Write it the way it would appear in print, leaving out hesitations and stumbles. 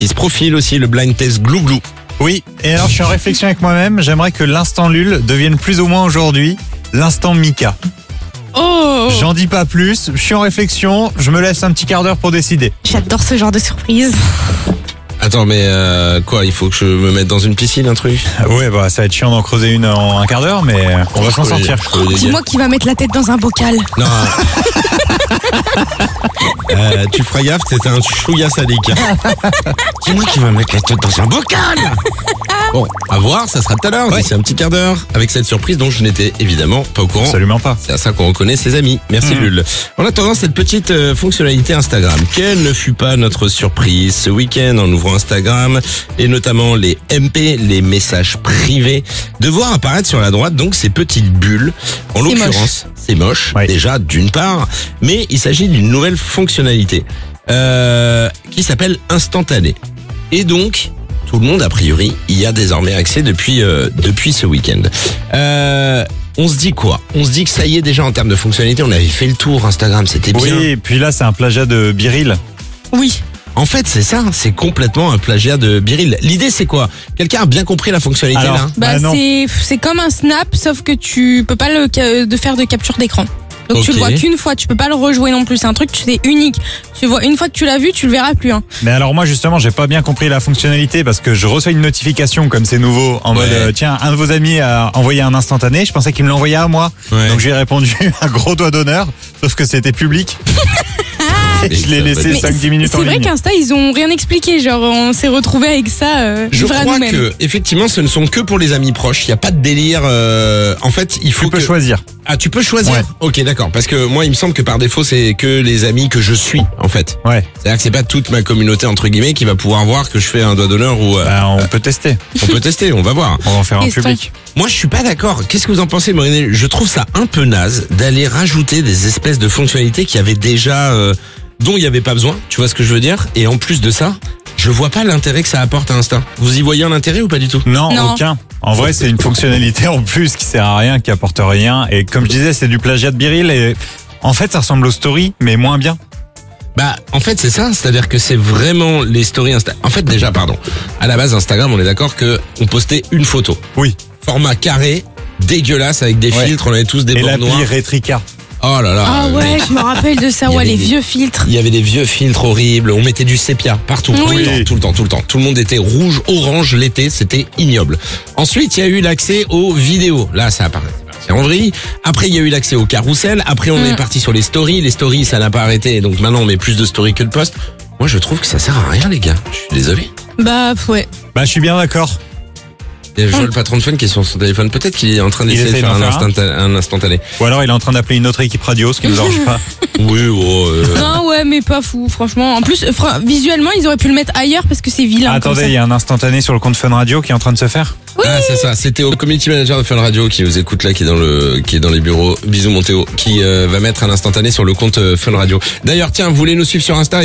Il se profile aussi le blind test Glouglou. Oui, et alors je suis en réflexion avec moi-même, j'aimerais que l'instant Lul devienne plus ou moins aujourd'hui l'instant Mika. Oh, J'en dis pas plus, je suis en réflexion, je me laisse un petit quart d'heure pour décider. j'adore ce genre de surprise. Attends, mais quoi, il faut que je me mette dans une piscine, un truc? Ouais, bah ça va être chiant d'en creuser une en un quart d'heure, mais on va s'en sortir. Dis-moi qui va mettre la tête dans un bocal. Non. Tu feras gaffe, c'est un chouïa sadique. C'est moi qui va mettre la tête dans un bocal. Bon, à voir, ça sera tout à l'heure, d'ici un petit quart d'heure, avec cette surprise dont je n'étais évidemment pas au courant. Absolument pas. C'est à ça qu'on reconnaît ses amis. Merci Lul. En attendant cette petite fonctionnalité Instagram, quelle ne fut pas notre surprise ce week-end en ouvrant Instagram, et notamment les MP, les messages privés, de voir apparaître sur la droite donc ces petites bulles. En l'occurrence, c'est moche, Ouais. déjà d'une part, mais il s'agit d'une nouvelle fonctionnalité qui s'appelle instantané. Et donc, tout le monde, a priori, y a désormais accès depuis ce week-end. On se dit quoi? On se dit que ça y est, déjà en termes de fonctionnalité, on avait fait le tour Instagram, c'était bien. Oui, et puis là c'est un plagiat de Biril. Oui. En fait, c'est ça, c'est complètement un plagiat de Biril. L'idée, c'est quoi? Quelqu'un a bien compris la fonctionnalité Alors, là? Bah, non. c'est comme un snap, sauf que tu peux pas de faire de capture d'écran. Donc tu Ok. le vois qu'une fois, tu peux pas le rejouer non plus. C'est un truc, c'est unique. Tu vois, une fois que tu l'as vu, tu le verras plus. Hein. Mais alors moi justement j'ai pas bien compris la fonctionnalité parce que je reçois une notification comme c'est nouveau en mode tiens, un de vos amis a envoyé un instantané, je pensais qu'il me l'envoyait à moi. Ouais. Donc j'ai répondu un gros doigt d'honneur, sauf que c'était public. Et je l'ai laissé Mais 5-10 minutes en c'est vrai ligne. qu'Insta, ils ont rien expliqué. Genre, on s'est retrouvé avec ça. Je livré à crois nous-mêmes. que, effectivement, ce ne sont que pour les amis proches. Il n'y a pas de délire. En fait, il faut Tu peux choisir. Ah, tu peux choisir. Ouais. Ok, d'accord. Parce que moi, il me semble que par défaut, c'est que les amis que je suis, en fait. Ouais, C'est-à-dire que c'est pas toute ma communauté entre guillemets qui va pouvoir voir que je fais un doigt d'honneur ou. bah, on peut tester. On peut tester, on va voir. On va en faire en Question. public. Moi, je suis pas d'accord. Qu'est-ce que vous en pensez, Maureen? Je trouve ça un peu naze d'aller rajouter des espèces de fonctionnalités qui avaient déjà, dont il y avait pas besoin. Tu vois ce que je veux dire? Et en plus de ça, je vois pas l'intérêt que ça apporte à Insta. Vous y voyez un intérêt ou pas du tout? Non, Non. aucun. En vrai, c'est une fonctionnalité en plus qui sert à rien, qui apporte rien. Et comme je disais, c'est du plagiat de Biril. Et en fait, ça ressemble aux stories, mais moins bien. Bah, en fait, c'est ça. C'est-à-dire que c'est vraiment les stories Insta. En fait, déjà, pardon. À la base, Instagram, on est d'accord que on postait une photo. Oui. Format carré, dégueulasse, avec des Ouais. filtres. On avait tous des Et bords noirs. l'appli Retrica. Oh là là. Ah ouais, je me rappelle de ça. Il y Ouais, avait les des- vieux filtres. Il y avait des vieux filtres horribles, on mettait du sépia partout, Oui. tout le temps. Tout le monde était rouge, orange l'été, c'était ignoble. Ensuite, il y a eu l'accès aux vidéos. Là, ça apparaît. C'est en vrille. Après, il y a eu l'accès au carrousel. Après, on est parti sur les stories. Les stories, ça n'a pas arrêté. Donc maintenant, on met plus de stories que de posts. Moi, je trouve que ça sert à rien, les gars. Je suis désolé. Bah, ouais. Bah, je suis bien d'accord. Et je vois le patron de Fun qui est sur son téléphone. Peut-être qu'il est en train d'essayer de essaie faire d'en faire un instantané. Ou alors il est en train d'appeler une autre équipe radio, ce qui ne me dérange pas. Oui, Non, ouais, mais pas fou, franchement. En plus, visuellement, ils auraient pu le mettre ailleurs parce que c'est vilain. comme Attendez, ça. il y a un instantané sur le compte Fun Radio qui est en train de se faire. Ah, c'est ça. C'était au community manager de Fun Radio qui nous écoute là, qui est dans les bureaux. Bisous, mon Théo, qui va mettre un instantané sur le compte Fun Radio. D'ailleurs, tiens, vous voulez nous suivre sur Insta?